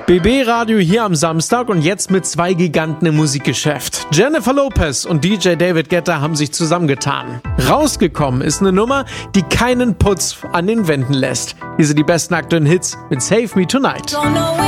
BB Radio hier am Samstag und jetzt mit 2 Giganten im Musikgeschäft. Jennifer Lopez und DJ David Guetta haben sich zusammengetan. Rausgekommen ist eine Nummer, die keinen Putz an den Wänden lässt. Hier sind die besten aktuellen Hits mit Save Me Tonight.